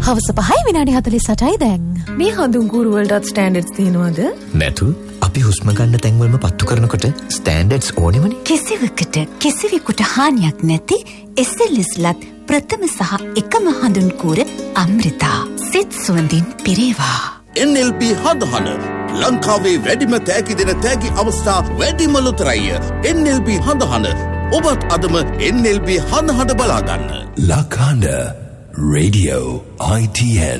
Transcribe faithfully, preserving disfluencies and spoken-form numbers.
හවස පහයි විනාඩි හතළිස් අටයි දැන්. මේ හඳුන් කූරු වලටත් ස්ටෑන්ඩඩ්ස් තියෙනවද? නැතු. අපි හුස්ම ගන්න තැන් වලම පත්තු කරනකොට ස්ටෑන්ඩඩ්ස් ඕනෙමනේ. කිසිවකට කිසිවෙකුට හානියක් නැති එස් එල් එස් ලත් ප්‍රථම සහ එකම හඳුන් කූර අමෘතා. සිත් සුවඳින් පිරේවා. එන් එල් බී හඳහන ලංකාවේ වැඩිම තෑගි දෙන තෑගි අවස්ථා වැඩිම ලොතරැයි. එන් එල් බී හඳහන ඔබත් අදම එන් එල් බී හඳහන බලාගන්න. Lakanda Radio I T N